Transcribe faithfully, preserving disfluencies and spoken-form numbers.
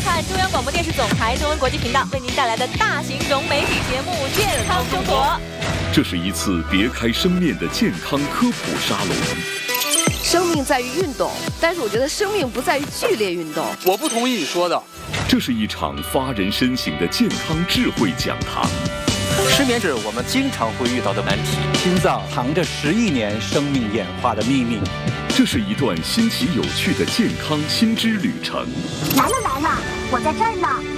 看中央广播电视总台中文国际频道为您带来的大型融媒体节目《健康生活》。 这是一次别开生面的健康科普沙龙。 生命在于运动，但是我觉得生命不在于剧烈运动。 我不同意你说的。 这是一场发人深省的健康智慧讲堂。 失眠是我们经常会遇到的难题。 心脏藏着十亿年生命演化的秘密。 这是一段新奇有趣的健康新知旅程。 来了来了，我在这儿呢。